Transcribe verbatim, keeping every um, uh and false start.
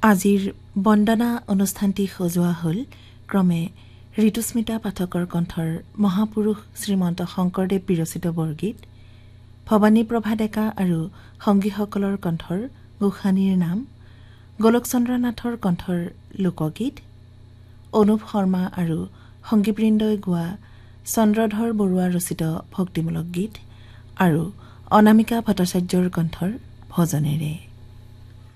আজিৰ বন্দনা অনুষ্ঠানটি সজোৱা হ'ল ক্ৰমে ঋতুস্মিতা পাঠকৰ কণ্ঠৰ মহাপুৰুষ শ্ৰীমন্ত শংকৰদেৱ বিৰচিত বৰগীত, ভৱানী প্ৰভা ডেকা আৰু সংগীসকলৰ কণ্ঠৰ গোসানীৰ নাম, গোলোকচন্দ্ৰ নাথৰ কণ্ঠৰ লোকগীত, অনুপ শৰ্মা আৰু সংগীবৃন্দই গোৱা চন্দ্ৰধৰ বৰুৱা ৰচিত ভক্তিমূলক গীত আৰু অনামিকা ভট্টাচাৰ্যৰ কণ্ঠৰ ভজনেৰে।